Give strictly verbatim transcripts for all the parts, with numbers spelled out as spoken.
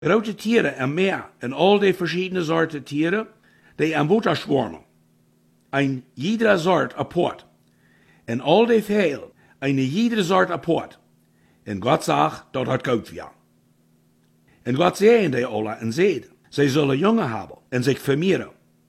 Rote Tiere am Meer en all die verschiedene Sorten Tiere, die am Wasser schwärmen. Ein jeder Sort apart. En all die Vögel, eine jede Sort apart. En Gott sagt, dat hat gut wir. En Gott sehen die alle en seht, sie sollen Junge haben en sich vermehren.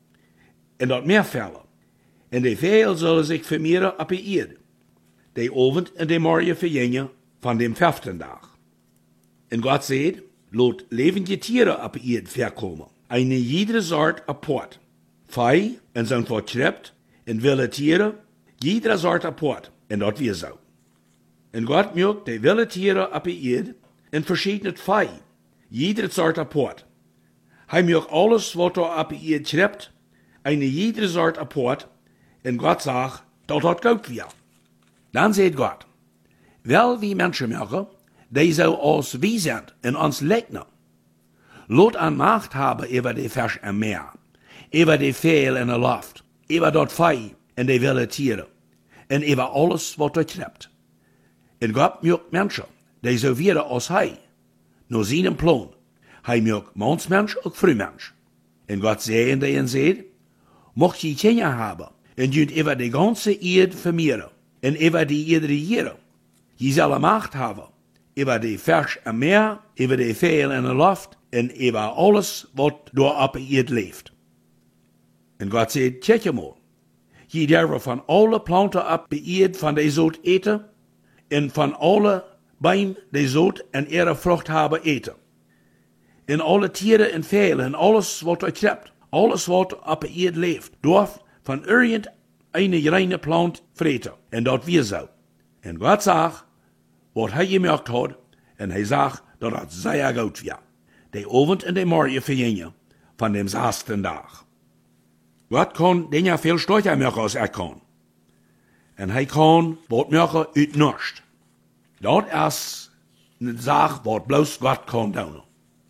En dat meer Fälle. En die Vögel sollen sich vermehren op de Erde. Die Abend en die Morgen vergingen van dem vijften Tag. En Gott seht, lot levende Tiere op de Erde verkomen. Eine jede Sort apart. Vee en zijn vertrebt, en wilde Tiere, jede Sort apart. En dat weer zo. En Gott maakt die wilde Tiere op de Erde en verschiedene Vee, jede Sort apart. Hij maakt alles wat er op de Erde trebt, eine jede Sort apart, en Gott sagt, dat hat gut wir. Dan zegt Gott, wel wie Menschen machen, die so als wie sind en ons lijken. Lot an Macht haben über die Fisch im Meer, über die Vögel in der Luft, über dort Vee en die wilde Tiere, en über alles wat er trebt. En Gott maakt Menschen, die so werden als hij, nur seinen Plan. Hij maakt Mannsmensch und Frühmensch. En Gott sehen die en seht, mocht je Kinder haben, en junt über die ganze Erde vermehren, en über die Erde regieren. Je zal Macht haben, über die Fisch im Meer, über die Vögel in der Luft, en über alles, was door op de Erde leeft. En Gott sagt, kijk mal, je darf van alle planten op de Erde van de zoot eten, en van alle Bäume die zoot en ihre Frucht haben eten. En alle Tiere en Vögel en alles wat er trebt, alles wat op de Erde leeft, darf van irgend eine reine Plant vreten. En dat weer zo. En Gott sagt, wat hij gemaakt had, en hij zegt dat het zeer goed weer. De Abend en de Morgen vergingen van dem zesden Tag. Gott kan dingen veel stärker machen als er kan. En hij kan wat maken uit niets. Dat is een zaak wat bloos Gott kan doen.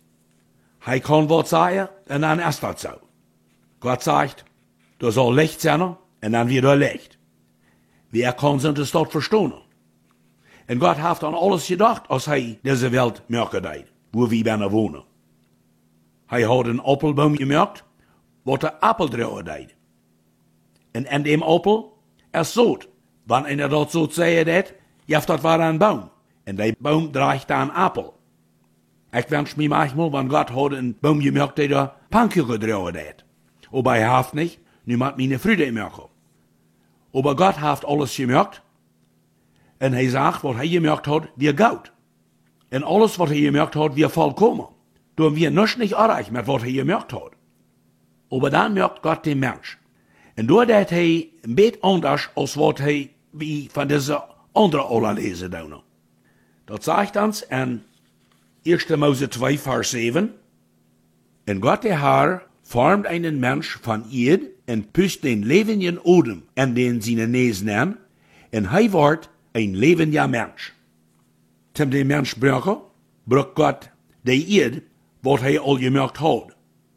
Hij kan wat zeggen en dan is dat zo. Gott zegt, er soll Licht sein en dan wird er Licht. Wer kann sich das dort verstehen? En Gott hat an alles gedacht, als hij deze Welt maken deed, wo wir binnen wohnen. Hij had een appelboom gemaakt, wat de appel dragen deed. En in dem appel is zout. Wanneer er dat zout zei deed, jeft dat war een boom. En die boom draagt een appel. Ik wens me manchmal, wanneer Gott had een boom gemaakt, die de Pankuchen dragen deed. Aber hij heeft niet, nu moet meine Freude maken. Aber Gott heeft alles gemaakt. En hij zegt, wat hij gemaakt had, weer goud. En alles wat hij gemaakt had, weer volkomen. Door wir nichts nicht erreicht mit wat hij gemaakt had. Aber dan maakt Gott den Mensch. En door dat hij een beetje anders als wat hij wie van deze andere alle lezen doen. Dat zegt ons in eerste Mose twee vers zeven. En Gott der Herr formt einen Mensch von Erd en pust den levenden Odem en den seine Nesen an, en hij wordt ein levender Mensch. Zum den Mensch brauchen, braucht Gott die Erd, wat hij al gemaakt had.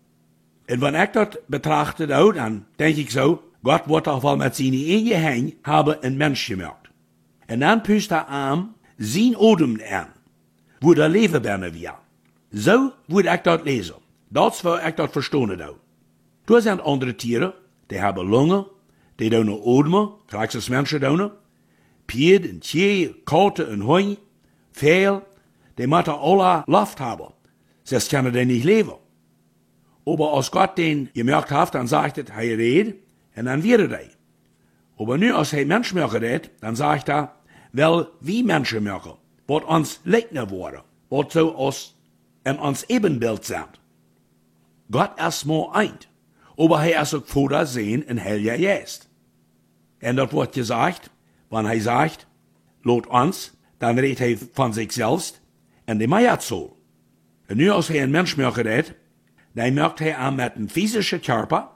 En wanneer ik dat betrachte, dan denk ik zo, Gott wordt toch wel met zijn eigen hand hebben een mens gemaakt. En dan pust hij aan zijn Odem aan, wo der leven binnen weer. Zo moet ik dat lezen. Dat is waar ik dat verstaan doe. Er zijn andere Tiere, die hebben longen, die doen ademen, gelijk als mensen doen. Pied en tje, katten en hoen, veel, die moeten alle Luft hebben. Sonst können die nicht leben. Aber als Gott den gemaakt hat, dann sagt er, hij redt, en dan wird er. Aber nu als hij Mensch machen redt, dann sagt er, wel wie Menschen machen, wat ons lijken worden, wat so als in ons ebenbild sind. Gott ist maar eind, aber hij is ook voorzien en heel juist. En dat wordt gezegd, wanneer hij zegt, laat ons, dan redt hij van zichzelf en de Meier zo. En nu als hij een mens maken redt, dan maakt hij aan met een physische körper,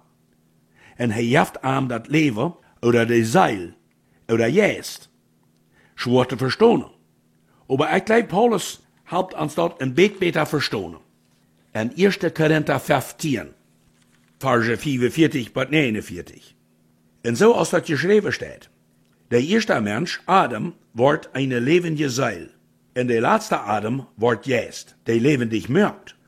en hij heeft aan dat leven, oder de Seil, oder geest, schwer te verstaan. Aber ik glaube, Paulus helpt ons dat een beetje beter verstaan. In eerste Korinther vijftien, Verse vierenveertig bis negenenveertig. En zo als dat geschreven staat, der eerste mens, Adam, wordt een levende Seil. En de laatste Adam wordt geest, die levendig maakt.